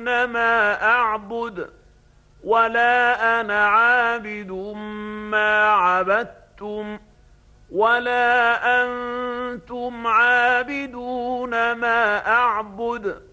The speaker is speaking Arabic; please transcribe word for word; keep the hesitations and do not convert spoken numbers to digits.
ما أعبد ولا أنا عابد ما عبدتم ولا أنتم عابدون ما أعبد